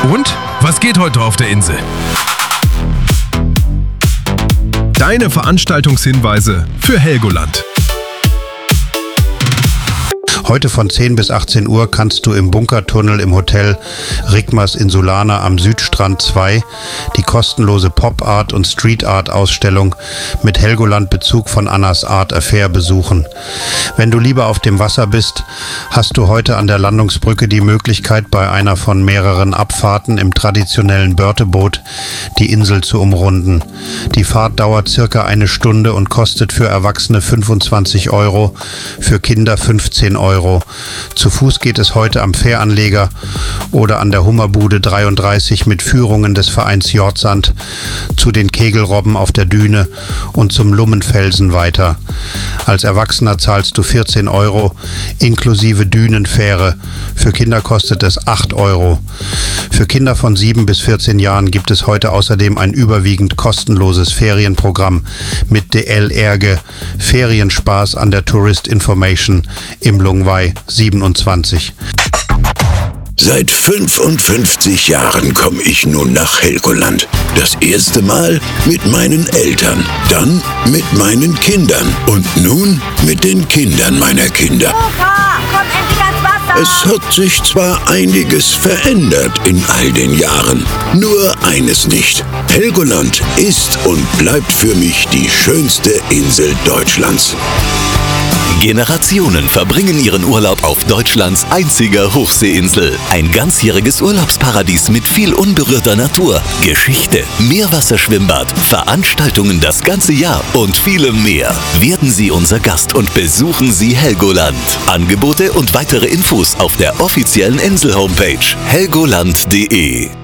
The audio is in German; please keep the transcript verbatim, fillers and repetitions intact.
Und was geht heute auf der Insel? Deine Veranstaltungshinweise für Helgoland. Heute von zehn bis achtzehn Uhr kannst du im Bunkertunnel im Hotel Rigmas Insulana am Südstrand zwei die kostenlose Pop-Art und Street-Art-Ausstellung mit Helgoland-Bezug von Annas Art Affair besuchen. Wenn du lieber auf dem Wasser bist, hast du heute an der Landungsbrücke die Möglichkeit, bei einer von mehreren Abfahrten im traditionellen Börteboot die Insel zu umrunden. Die Fahrt dauert circa eine Stunde und kostet für Erwachsene fünfundzwanzig Euro, für Kinder fünfzehn Euro. Zu Fuß geht es heute am Fähranleger oder an der Hummerbude dreiunddreißig mit Führungen des Vereins Jordsand zu den Kegelrobben auf der Düne und zum Lummenfelsen weiter. Als Erwachsener zahlst du vierzehn Euro inklusive Dünenfähre. Für Kinder kostet es acht Euro. Für Kinder von sieben bis vierzehn Jahren gibt es heute außerdem ein überwiegend kostenloses Ferienprogramm mit D L Erge Ferienspaß an der Tourist Information im Lungwei siebenundzwanzig. Seit fünfundfünfzig Jahren komme ich nun nach Helgoland. Das erste Mal mit meinen Eltern, dann mit meinen Kindern und nun mit den Kindern meiner Kinder. Opa, komm endlich ans Wasser! Es hat sich zwar einiges verändert in all den Jahren, nur eines nicht. Helgoland ist und bleibt für mich die schönste Insel Deutschlands. Generationen verbringen ihren Urlaub auf Deutschlands einziger Hochseeinsel. Ein ganzjähriges Urlaubsparadies mit viel unberührter Natur, Geschichte, Meerwasserschwimmbad, Veranstaltungen das ganze Jahr und vielem mehr. Werden Sie unser Gast und besuchen Sie Helgoland. Angebote und weitere Infos auf der offiziellen Insel-Homepage helgoland punkt de.